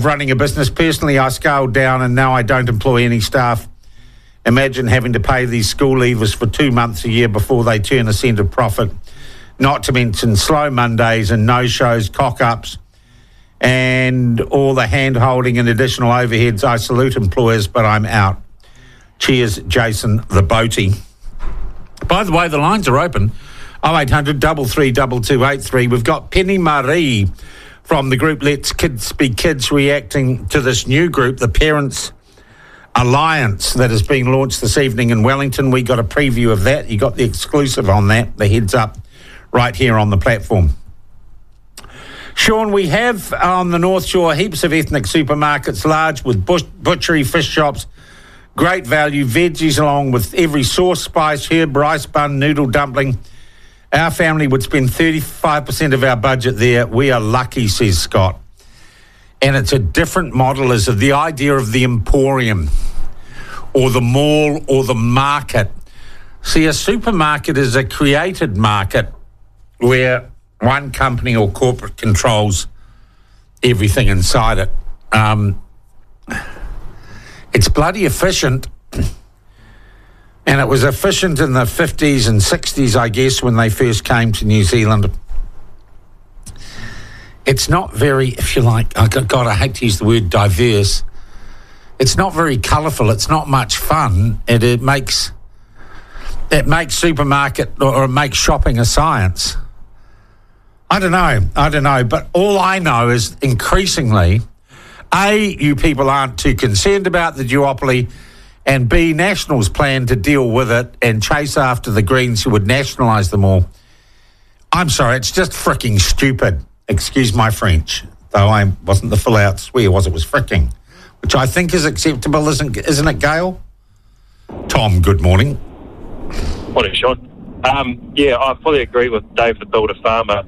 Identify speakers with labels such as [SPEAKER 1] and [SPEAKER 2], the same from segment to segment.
[SPEAKER 1] of running a business. Personally, I scaled down and now I don't employ any staff. Imagine having to pay these school leavers for 2 months a year before they turn a cent of profit, not to mention slow Mondays and no-shows, cock-ups, and all the hand-holding and additional overheads. I salute employers, but I'm out. Cheers, Jason the Boatie. By the way, the lines are open. 0800 33 2283. We've got Penny Marie from the group Let's Kids Be Kids reacting to this new group, the Parents Alliance, that is being launched this evening in Wellington. We got a preview of that. You got the exclusive on that, the heads up, right here on the platform. Sean, we have on the North Shore heaps of ethnic supermarkets, large with butchery, fish shops, great value, veggies along with every sauce, spice, herb, rice bun, noodle, dumpling. Our family would spend 35% of our budget there. We are lucky, says Scott. And it's a different model, is the idea of the emporium or the mall or the market. See, a supermarket is a created market where one company or corporate controls everything inside it. It's bloody efficient. And it was efficient in the 50s and 60s, I guess, when they first came to New Zealand. It's not very, if you like, God, I hate to use the word diverse. It's not very colourful. It's not much fun. It makes supermarket or it makes shopping a science. I don't know. But all I know is increasingly, A, you people aren't too concerned about the duopoly, and B, Nationals plan to deal with it and chase after the Greens who would nationalise them all. I'm sorry, it's just fricking stupid. Excuse my French, though I wasn't the full-out swear, it was fricking, which I think is acceptable, isn't it, Gail? Tom, good morning.
[SPEAKER 2] Morning, Sean. Yeah, I fully agree with Dave, the builder farmer.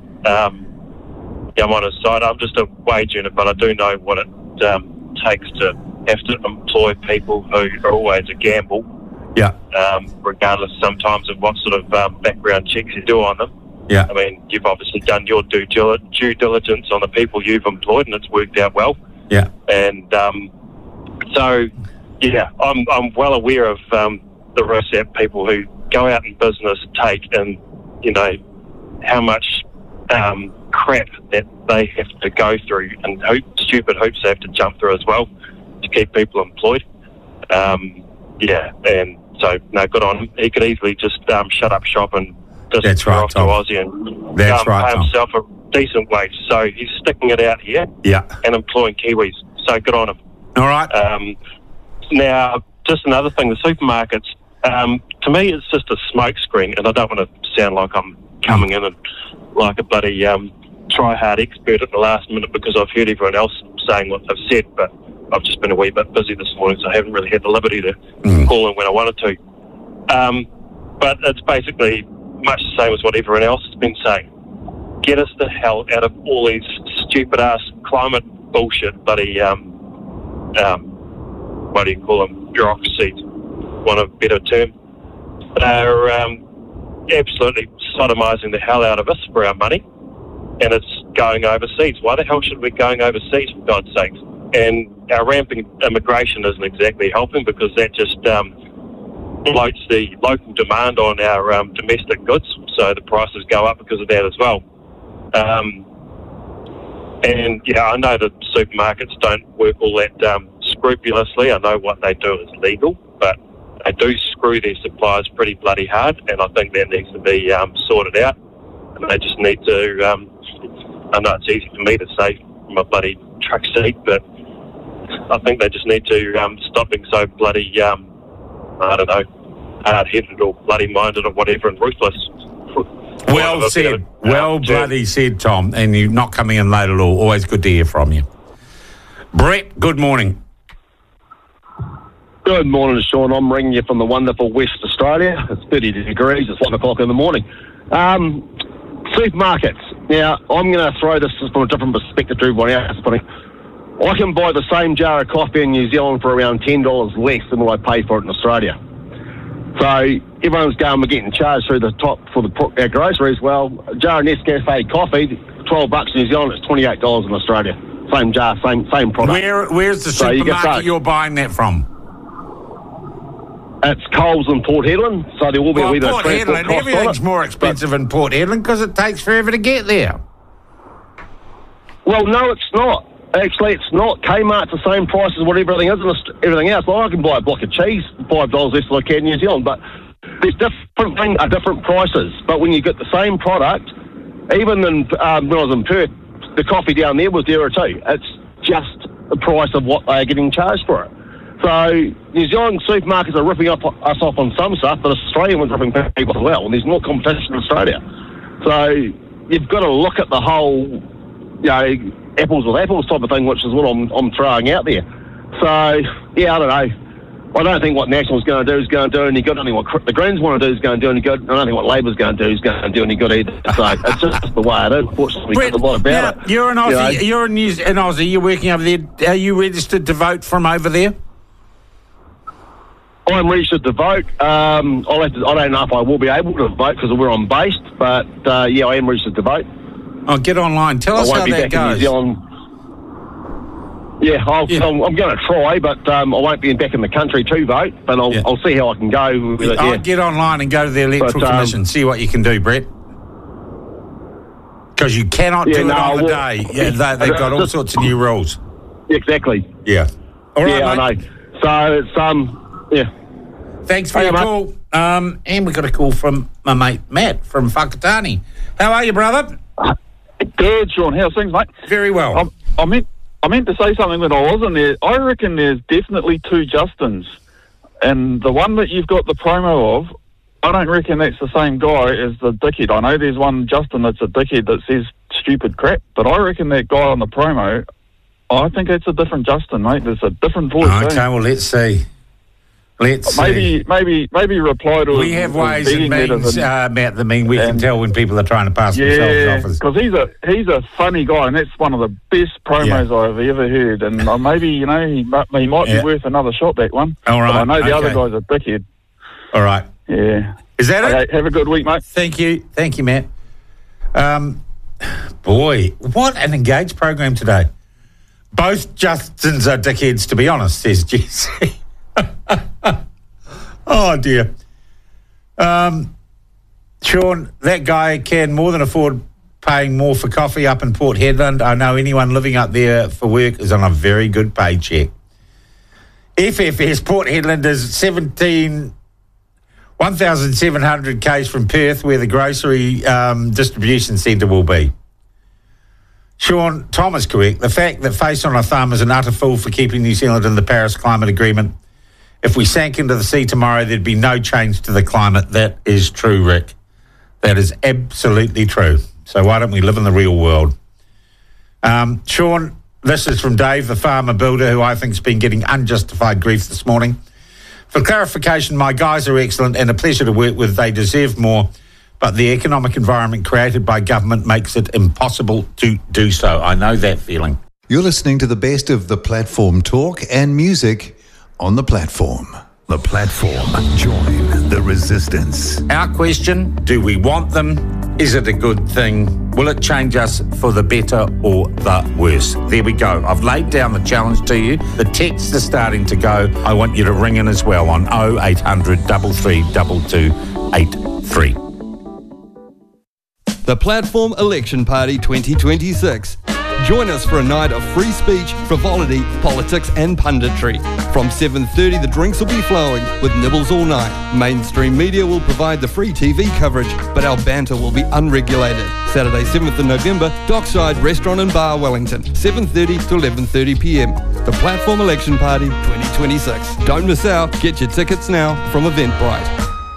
[SPEAKER 2] I'm on his side. I'm just a wage earner, but I do know what it takes to have to employ people who are always a gamble.
[SPEAKER 1] Yeah.
[SPEAKER 2] Regardless sometimes of what sort of background checks you do on them.
[SPEAKER 1] Yeah.
[SPEAKER 2] I mean, you've obviously done your due diligence on the people you've employed, and it's worked out well.
[SPEAKER 1] Yeah.
[SPEAKER 2] And so, yeah, I'm well aware of the risks that people who go out in business take, and how much crap that they have to go through, and stupid hoops they have to jump through as well to keep people employed. Yeah, and so no, good on him. He could easily just shut up shop and just
[SPEAKER 1] That's right,
[SPEAKER 2] off to
[SPEAKER 1] Tom.
[SPEAKER 2] Aussie and
[SPEAKER 1] That's right,
[SPEAKER 2] pay
[SPEAKER 1] Tom.
[SPEAKER 2] himself a decent wage. So he's sticking it out here,
[SPEAKER 1] Yeah.
[SPEAKER 2] and employing Kiwis. So good on him.
[SPEAKER 1] All right.
[SPEAKER 2] Now, just another thing, the supermarkets. To me, it's just a smokescreen, and I don't want to sound like I'm coming in and like a bloody try-hard expert at the last minute because I've heard everyone else saying what they've said, but I've just been a wee bit busy this morning, so I haven't really had the liberty to call in when I wanted to. But it's basically much the same as what everyone else has been saying. Get us the hell out of all these stupid-ass climate bullshit, bloody, what do you call them, bureaucracies, want a better term. They're absolutely sodomising the hell out of us for our money, and it's going overseas. Why the hell should we be going overseas, for God's sakes? And our rampant immigration isn't exactly helping, because that just bloats the local demand on our domestic goods, so the prices go up because of that as well. And yeah, I know that supermarkets don't work all that scrupulously. I know what they do is legal, but they do screw their suppliers pretty bloody hard, and I think that needs to be sorted out. And they just need to, I know it's easy for me to say from a bloody truck seat, but I think they just need to stop being so bloody, I don't know, hard-headed or bloody-minded or whatever, and ruthless.
[SPEAKER 1] Well said. Well bloody said, Tom. And you're not coming in late at all. Always good to hear from you. Brett, good morning.
[SPEAKER 3] Good morning, Sean. I'm ringing you from the wonderful West Australia. It's 30 degrees. It's 1 o'clock in the morning. Supermarkets. Now, I'm going to throw this from a different perspective to everyone else. But I can buy the same jar of coffee in New Zealand for around $10 less than what I pay for it in Australia. So everyone's going, we're getting charged through the top for our groceries. Well, a jar of Nescafe coffee, $12 in New Zealand, it's $28 in Australia. same jar, same product.
[SPEAKER 1] Where's the
[SPEAKER 3] So you get
[SPEAKER 1] supermarket
[SPEAKER 3] both.
[SPEAKER 1] you're buying that from?
[SPEAKER 3] It's Coles in Port Hedland, so there will be a wee bit of
[SPEAKER 1] Port
[SPEAKER 3] transport
[SPEAKER 1] Hedland,
[SPEAKER 3] cost
[SPEAKER 1] everything's
[SPEAKER 3] on it.
[SPEAKER 1] more expensive in Port Hedland because it takes forever to get there.
[SPEAKER 3] Well, no, it's not. Actually, it's not. Kmart's the same price as what everything is and everything else. Like, I can buy a block of cheese $5 less than I can in New Zealand, but there's different things at different prices. But when you get the same product, even in, when I was in Perth, the coffee down there was dearer too. It's just the price of what they're getting charged for it. So New Zealand supermarkets are ripping us off on some stuff, but Australian ones are ripping people as well, and there's more competition in Australia. So you've got to look at the whole, you know, apples with apples type of thing, which is what I'm throwing out there. So, yeah, I don't know. I don't think what National's going to do is going to do any good. I don't think what the Greens want to do is going to do any good. I don't think what Labor's going to do is going to do any good either. So it's just the way it is. Unfortunately,
[SPEAKER 1] Brett,
[SPEAKER 3] there's a lot about it.
[SPEAKER 1] You're an Aussie.
[SPEAKER 3] You know?
[SPEAKER 1] You're an Aussie. You're working over there. Are you registered to vote from over there?
[SPEAKER 3] I'm registered to vote. I don't know if I will be able to vote because of where I'm based, but yeah, I am registered to vote.
[SPEAKER 1] Oh, get online. Tell us
[SPEAKER 3] I won't
[SPEAKER 1] how
[SPEAKER 3] be
[SPEAKER 1] that
[SPEAKER 3] back in New
[SPEAKER 1] goes.
[SPEAKER 3] Zealand. Yeah, I'm going to try, but I won't be back in the country to vote. But I'll see how I can go with it. Yeah.
[SPEAKER 1] Get online and go to the Electoral Commission. See what you can do, Brett. Because you cannot do it on the day. Yeah, they've got all sorts of new rules.
[SPEAKER 3] Exactly.
[SPEAKER 1] Yeah. All right,
[SPEAKER 3] yeah,
[SPEAKER 1] mate.
[SPEAKER 3] I know. So it's yeah.
[SPEAKER 1] Thanks for
[SPEAKER 3] Hey,
[SPEAKER 1] your
[SPEAKER 3] mate.
[SPEAKER 1] call. And we got a call from my mate Matt from Whakatane. How are you, brother?
[SPEAKER 4] Good, Sean. How's things, mate?
[SPEAKER 1] Very well.
[SPEAKER 4] I meant to say something when I wasn't there. I reckon there's definitely two Justins. And the one that you've got the promo of, I don't reckon that's the same guy as the dickhead. I know there's one Justin that's a dickhead that says stupid crap, but I reckon that guy on the promo, I think it's a different Justin, mate. There's a different voice.
[SPEAKER 1] Okay, well, let's see. Let's see.
[SPEAKER 4] Maybe reply to.
[SPEAKER 1] We have ways and means, Matt, that mean we can tell when people are trying to pass themselves off as...
[SPEAKER 4] because he's a funny guy, and that's one of the best promos I've ever heard. And maybe, you know, he might be worth another shot, that one.
[SPEAKER 1] All right.
[SPEAKER 4] But I know the other guy's a dickhead.
[SPEAKER 1] All right.
[SPEAKER 4] Yeah.
[SPEAKER 1] Is that it?
[SPEAKER 4] Have a good week, mate.
[SPEAKER 1] Thank you, Matt. Boy, what an engaged program today. Both Justins are dickheads, to be honest, says GC. Oh, dear. Sean, that guy can more than afford paying more for coffee up in Port Hedland. I know anyone living up there for work is on a very good paycheck. FFS, Port Hedland is 1,700 k's from Perth, where the grocery distribution centre will be. Sean, Tom is correct. The fact that Face on a Thumb is an utter fool for keeping New Zealand in the Paris Climate Agreement. If we sank into the sea tomorrow, there'd be no change to the climate. That is true, Rick. That is absolutely true. So why don't we live in the real world? Sean, this is from Dave, the farmer builder, who I think has been getting unjustified grief this morning. For clarification, my guys are excellent and a pleasure to work with. They deserve more, but the economic environment created by government makes it impossible to do so. I know that feeling.
[SPEAKER 5] You're listening to the best of the platform talk and music on the platform.
[SPEAKER 6] The platform. Join the resistance.
[SPEAKER 1] Our question, do we want them? Is it a good thing? Will it change us for the better or the worse? There we go. I've laid down the challenge to you. The texts are starting to go. I want you to ring in as well on 0800 332 223.
[SPEAKER 7] The Platform Election Party 2026. Join us for a night of free speech, frivolity, politics and punditry. From 7:30 the drinks will be flowing with nibbles all night. Mainstream media will provide the free TV coverage, but our banter will be unregulated. Saturday 7th of November, Dockside Restaurant and Bar, Wellington, 7:30 to 11:30 p.m. The Platform Election Party 2026. Don't miss out. Get your tickets now from Eventbrite.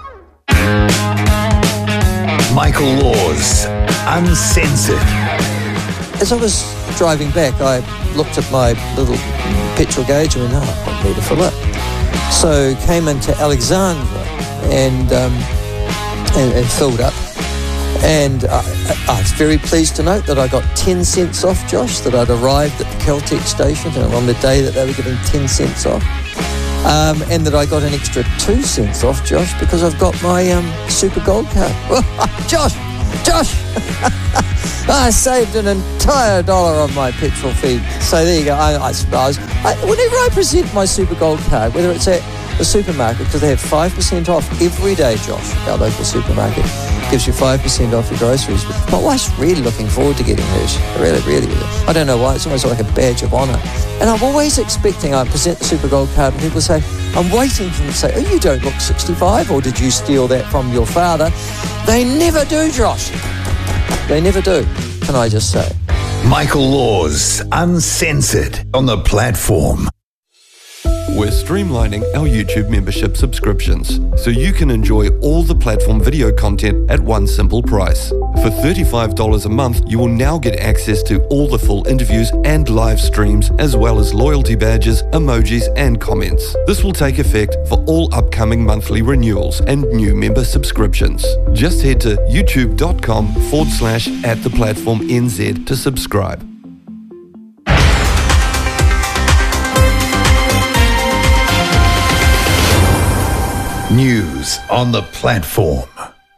[SPEAKER 6] Michael Laws, Uncensored.
[SPEAKER 8] As I was driving back, I looked at my little petrol gauge and went, I need to fill up. So came into Alexandra and filled up. And I was very pleased to note that I got 10 cents off, Josh, that I'd arrived at the Caltex station and on the day that they were giving 10 cents off. And that I got an extra 2 cents off, Josh, because I've got my Super Gold card. Josh, Josh, I saved an entire $1 on my petrol feed. So there you go. I suppose whenever I present my Super Gold card, whether it's at the supermarket, because they have 5% off every day, Josh, our local supermarket gives you 5% off your groceries. But my wife's really looking forward to getting hers. Really, really. I don't know why. It's almost like a badge of honour. And I'm always expecting, I present the Super Gold card and people say, I'm waiting for them to say, oh, you don't look 65, or did you steal that from your father? They never do, Josh. They never do, can I just say.
[SPEAKER 6] Michael Laws, Uncensored, on the platform.
[SPEAKER 7] We're streamlining our YouTube membership subscriptions so you can enjoy all the platform video content at one simple price. For $35 a month, you will now get access to all the full interviews and live streams, as well as loyalty badges, emojis, and comments. This will take effect for all upcoming monthly renewals and new member subscriptions. Just head to youtube.com/@theplatformnz to subscribe.
[SPEAKER 6] News on the platform.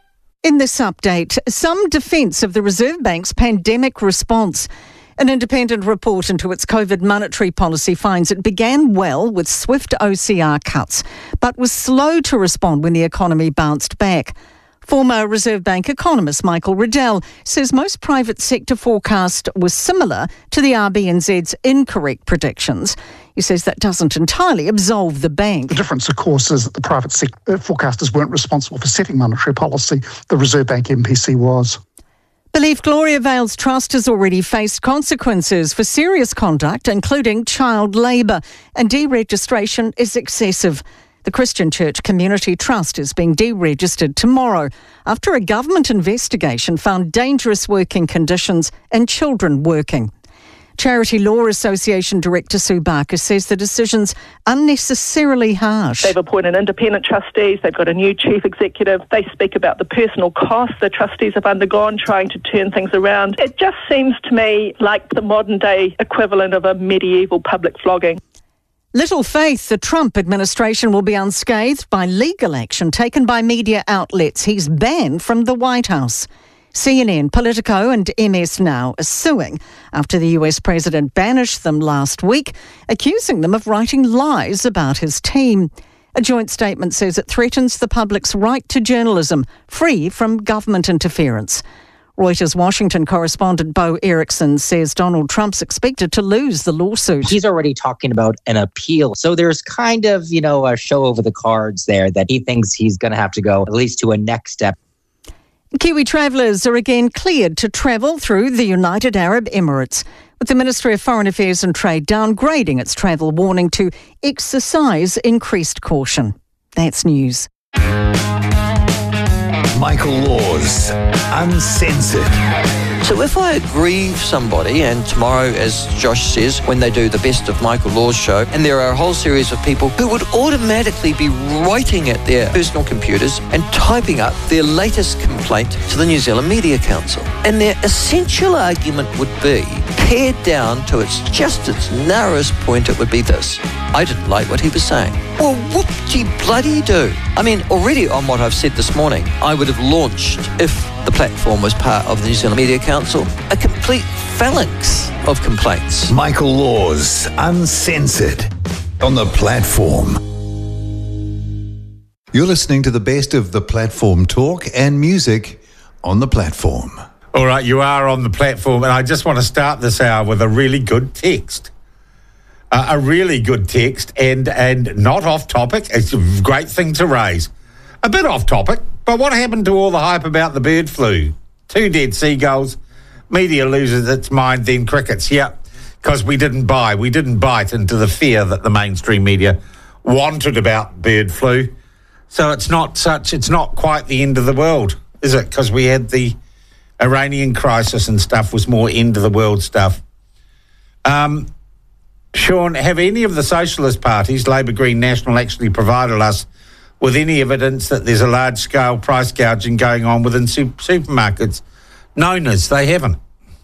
[SPEAKER 9] In this update, some defence of the Reserve Bank's pandemic response. An independent report into its COVID monetary policy finds it began well with swift OCR cuts, but was slow to respond when the economy bounced back. Former Reserve Bank economist Michael Riddell says most private sector forecasts were similar to the RBNZ's incorrect predictions. He says that doesn't entirely absolve the bank.
[SPEAKER 10] The difference, of course, is that the private sector forecasters weren't responsible for setting monetary policy. The Reserve Bank MPC was.
[SPEAKER 9] Believed Gloria Vale's trust has already faced consequences for serious conduct, including child labour, and deregistration is excessive. The Christian Church Community Trust is being deregistered tomorrow after a government investigation found dangerous working conditions and children working. Charity Law Association Director Sue Barker says the decision's unnecessarily harsh.
[SPEAKER 11] They've appointed independent trustees, they've got a new chief executive, they speak about the personal costs the trustees have undergone trying to turn things around. It just seems to me like the modern day equivalent of a medieval public flogging.
[SPEAKER 9] Little faith the Trump administration will be unscathed by legal action taken by media outlets he's banned from the White House. CNN, Politico and MS Now are suing after the US president banished them last week, accusing them of writing lies about his team. A joint statement says it threatens the public's right to journalism, free from government interference. Reuters Washington correspondent Bo Erickson says Donald Trump's expected to lose the lawsuit.
[SPEAKER 12] He's already talking about an appeal. So there's kind of, a show over the cards there that he thinks he's going to have to go at least to a next step.
[SPEAKER 9] Kiwi travellers are again cleared to travel through the United Arab Emirates, with the Ministry of Foreign Affairs and Trade downgrading its travel warning to exercise increased caution. That's news.
[SPEAKER 6] Michael Laws, Uncensored.
[SPEAKER 8] So if I grieve somebody, and tomorrow, as Josh says, when they do the Best of Michael Laws show, and there are a whole series of people who would automatically be writing at their personal computers and typing up their latest complaint to the New Zealand Media Council. And their essential argument would be, pared down to its narrowest point, it would be this: I didn't like what he was saying. Well, whoop-de-bloody-do. I mean, already on what I've said this morning, I would have launched, if the platform was part of the New Zealand Media Council, a complete phalanx of complaints.
[SPEAKER 6] Michael Laws, Uncensored, on the platform.
[SPEAKER 5] You're listening to the best of the platform talk and music on the platform.
[SPEAKER 1] All right, you are on the platform, and I just want to start this hour with a really good text. A really good text, and not off topic. It's a great thing to raise. A bit off topic, but what happened to all the hype about the bird flu? 2 dead seagulls. Media loses its mind, then crickets. Yeah, because we didn't bite into the fear that the mainstream media wanted about bird flu. So it's not quite the end of the world, is it? Because we had the Iranian crisis and stuff was more end of the world stuff. Sean, have any of the socialist parties, Labor, Green, National, actually provided us with any evidence that there's a large-scale price gouging going on within supermarkets? No, they haven't.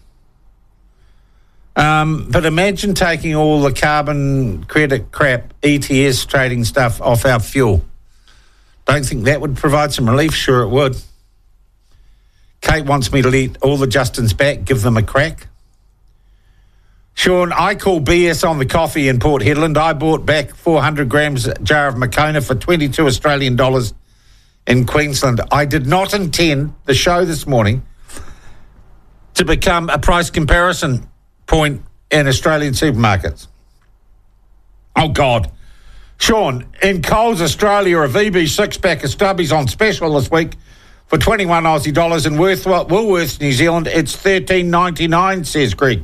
[SPEAKER 1] But imagine taking all the carbon credit crap, ETS trading stuff off our fuel. Don't think that would provide some relief? Sure it would. Kate wants me to let all the Justins back, give them a crack. Sean, I call BS on the coffee in Port Hedland. I bought back 400 grams jar of Moccona for 22 Australian dollars in Queensland. I did not intend the show this morning to become a price comparison point in Australian supermarkets. Oh, God. Sean, in Coles Australia, a VB 6-pack of stubbies on special this week for 21 Aussie dollars. In Woolworths, New Zealand, it's $13.99, says Greg.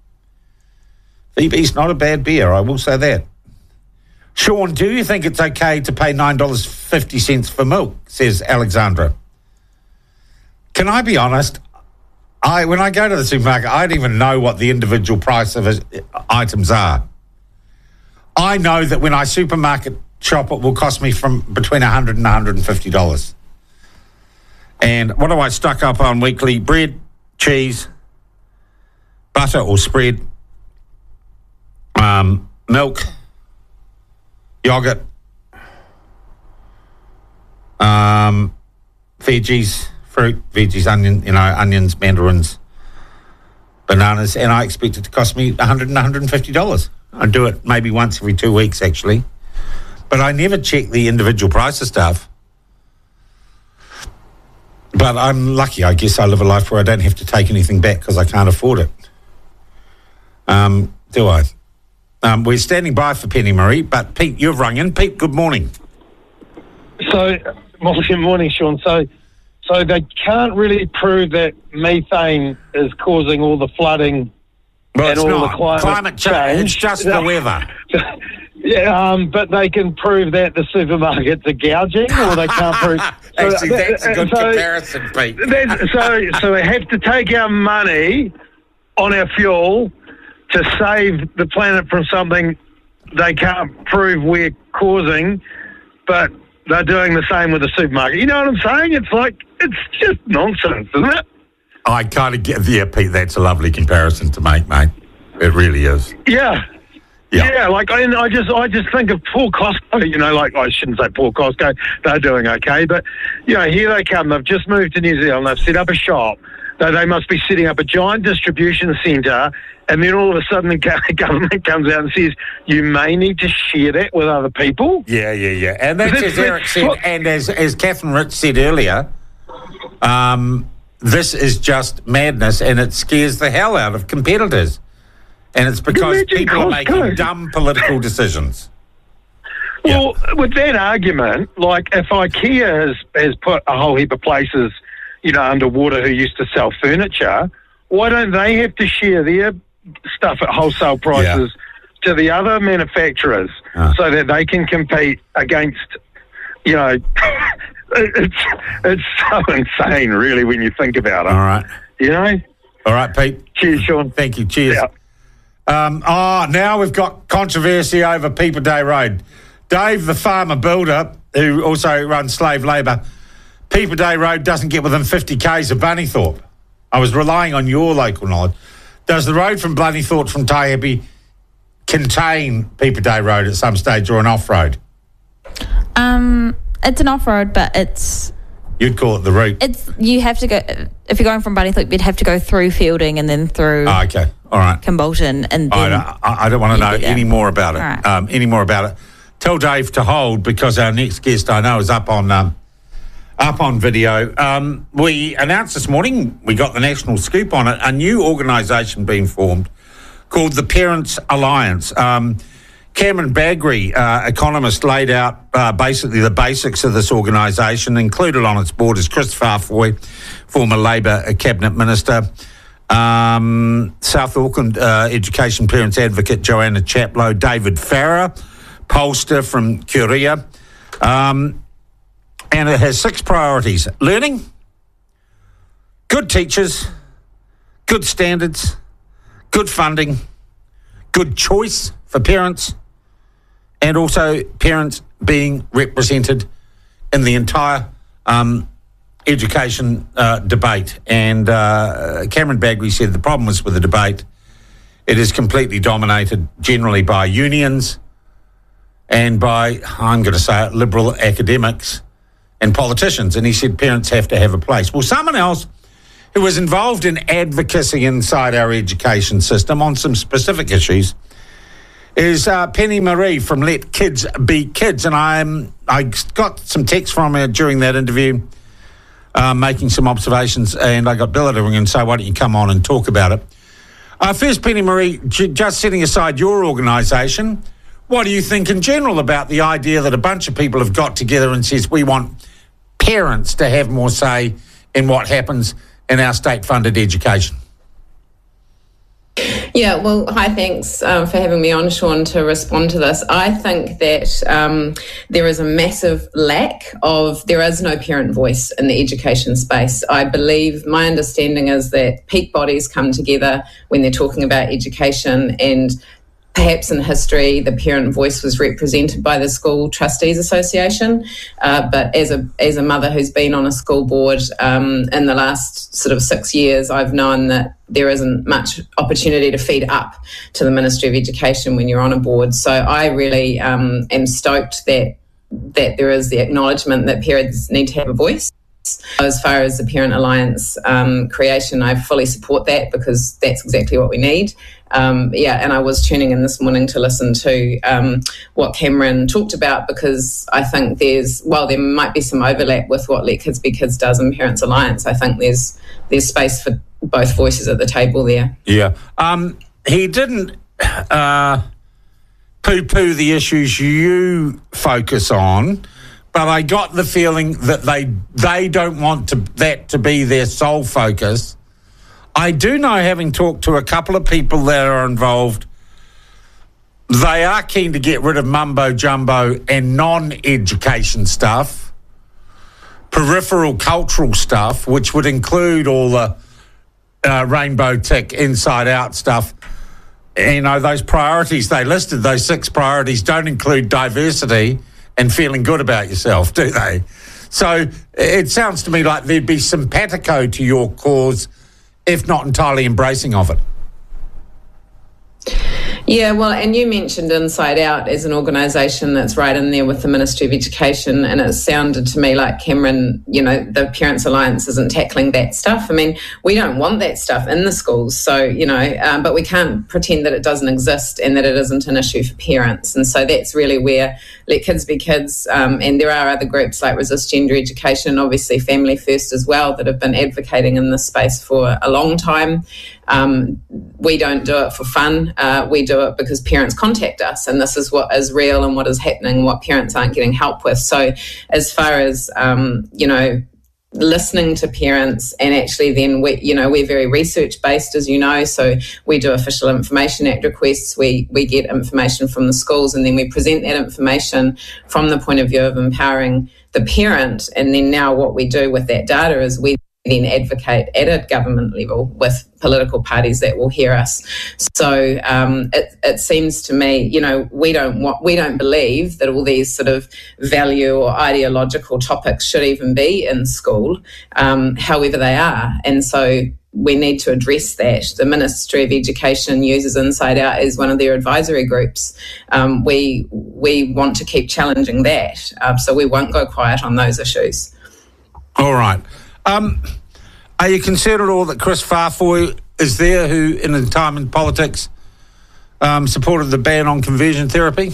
[SPEAKER 1] VB's not a bad beer, I will say that. Sean, do you think it's okay to pay $9.50 for milk, says Alexandra. Can I be honest? When I go to the supermarket, I don't even know what the individual price of items are. I know that when I supermarket shop, it will cost me from between $100 and $150. And what do I stock up on weekly? Bread, cheese, butter or spread, milk, yogurt, veggies, fruit, veggies, onions, mandarins, bananas, and I expect it to cost me $100 and $150. I do it maybe once every 2 weeks, actually. But I never check the individual price of stuff. But I'm lucky, I guess. I live a life where I don't have to take anything back because I can't afford it. Do I? We're standing by for Penny Marie, but Pete, you've rung in. Pete, good morning.
[SPEAKER 13] Morning, Sean. So they can't really prove that methane is causing all the flooding and all the climate change.
[SPEAKER 1] It's just the weather.
[SPEAKER 13] Yeah, but they can prove that the supermarkets are gouging, or they can't prove.
[SPEAKER 1] Actually, that's a good comparison, Pete.
[SPEAKER 13] So we have to take our money on our fuel to save the planet from something they can't prove we're causing, but they're doing the same with the supermarket. You know what I'm saying? It's just nonsense, isn't it?
[SPEAKER 1] I kind of get, Pete, that's a lovely comparison to make, mate. It really is.
[SPEAKER 13] Yeah. Yeah, I just think of poor Costco, I shouldn't say poor Costco, they're doing okay, but, here they come, they've just moved to New Zealand, they've set up a shop, they must be setting up a giant distribution centre, and then all of a sudden the government comes out and says, you may need to share that with other people.
[SPEAKER 1] Yeah. And that's as Eric said, and as Catherine Rich said earlier, this is just madness, and it scares the hell out of competitors. And it's because people are making dumb political decisions.
[SPEAKER 13] Well, with that argument, if IKEA has put a whole heap of places, underwater who used to sell furniture, why don't they have to share their stuff at wholesale prices to the other manufacturers so that they can compete against, it's so insane, really, when you think about it.
[SPEAKER 1] All right. All right, Pete.
[SPEAKER 13] Cheers, Sean.
[SPEAKER 1] Thank you. Cheers. Yeah. Now we've got controversy over Peeper Day Road. Dave, the farmer builder, who also runs slave labour, Peeper Day Road doesn't get within 50 k's of Bunnythorpe. I was relying on your local knowledge. Does the road from Bunnythorpe from Taihape contain Peeper Day Road at some stage, or an off-road?
[SPEAKER 14] It's an off-road, but it's...
[SPEAKER 1] You'd call it the route.
[SPEAKER 14] You have to go, if you're going from Bunnythorpe, you'd have to go through Fielding and then through
[SPEAKER 1] all right.
[SPEAKER 14] Kimbolton. And then
[SPEAKER 1] I don't want to know any more about it.
[SPEAKER 14] Right.
[SPEAKER 1] Tell Dave to hold, because our next guest I know is up on video. We announced this morning, we got the national scoop on it, a new organisation being formed called the Parents Alliance. Cameron Bagri, economist, laid out basically the basics of this organisation. Included on its board is Chris Farfoy, former Labor cabinet minister, South Auckland education parents advocate Joanna Chaplow, David Farrer, pollster from Curia, and it has 6 priorities: learning, good teachers, good standards, good funding, good choice for parents, and also parents being represented in the entire education debate. And Cameron Bagri said the problem is with the debate, it is completely dominated generally by unions and by, I'm going to say it, liberal academics and politicians. And he said parents have to have a place. Well, someone else who was involved in advocacy inside our education system on some specific issues, is Penny Marie from Let Kids Be Kids. And I got some text from her during that interview, making some observations, and I got Bill to ring and say, why don't you come on and talk about it? First, Penny Marie, just setting aside your organisation, what do you think in general about the idea that a bunch of people have got together and says we want parents to have more say in what happens in our state-funded education?
[SPEAKER 15] Yeah, well, hi, thanks for having me on, Sean, to respond to this. I think that there is a massive there is no parent voice in the education space. I believe, my understanding is that peak bodies come together when they're talking about education, and perhaps in history, the parent voice was represented by the School Trustees Association. But as a mother who's been on a school board in the last sort of 6 years, I've known that there isn't much opportunity to feed up to the Ministry of Education when you're on a board. So I really am stoked that there is the acknowledgement that parents need to have a voice. As far as the Parent Alliance creation, I fully support that because that's exactly what we need. And I was tuning in this morning to listen to what Cameron talked about, because I think there might be some overlap with what Let Kids Be Kids does and Parents Alliance. I think there's space for both voices at the table there. Yeah.
[SPEAKER 1] He didn't poo-poo the issues you focus on, but I got the feeling that they don't want that to be their sole focus. I do know, having talked to a couple of people that are involved, they are keen to get rid of mumbo-jumbo and non-education stuff, peripheral cultural stuff, which would include all the rainbow tick, inside-out stuff. You know, those priorities they listed, those 6 priorities, don't include diversity and feeling good about yourself, do they? So it sounds to me like there'd be simpatico to your cause, if not entirely embracing of it.
[SPEAKER 15] Yeah, well, and you mentioned Inside Out as an organisation that's right in there with the Ministry of Education, and it sounded to me like Cameron, the Parents Alliance isn't tackling that stuff. I mean, we don't want that stuff in the schools, so, but we can't pretend that it doesn't exist and that it isn't an issue for parents. And so that's really where Let Kids Be Kids, and there are other groups like Resist Gender Education, obviously Family First as well, that have been advocating in this space for a long time. We don't do it for fun. We do it because parents contact us, and this is what is real and what is happening, what parents aren't getting help with. So as far as, listening to parents, and actually then we're very research based, as you know, so we do Official Information Act requests. We get information from the schools, and then we present that information from the point of view of empowering the parent. And then now what we do with that data is we then advocate at a government level with political parties that will hear us. So it seems to me, we don't believe that all these sort of value or ideological topics should even be in school. However, they are, and so we need to address that. The Ministry of Education uses Inside Out as one of their advisory groups. We want to keep challenging that, so we won't go quiet on those issues.
[SPEAKER 1] All right. Are you concerned at all that Chris Farfoy is there, who in a time in politics supported the ban on conversion therapy?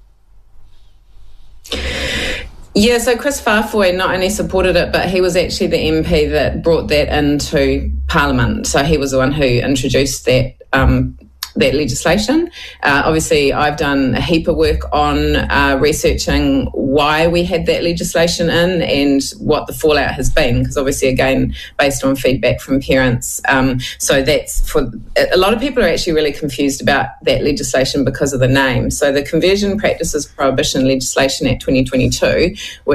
[SPEAKER 15] Yeah, so Chris Farfoy not only supported it, but he was actually the MP that brought that into Parliament. So he was the one who introduced that legislation. Obviously, I've done a heap of work on researching why we had that legislation in and what the fallout has been, because obviously, again, based on feedback from parents. So that's for a lot of people are actually really confused about that legislation because of the name. So the Conversion Practices Prohibition Legislation Act 2022,